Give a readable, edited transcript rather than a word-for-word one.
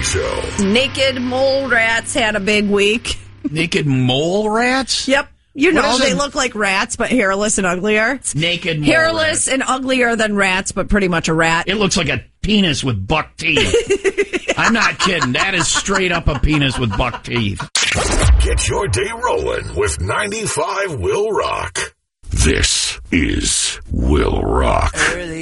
Show. Naked mole rats had a big week. Naked mole rats? Yep. They look like rats, but hairless and uglier. Naked mole hairless rat. and uglier than rats, but pretty much a rat. It looks like a penis with buck teeth. I'm not kidding. That is straight up a penis with buck teeth. Get your day rolling with 95 Will Rock. This is Will Rock.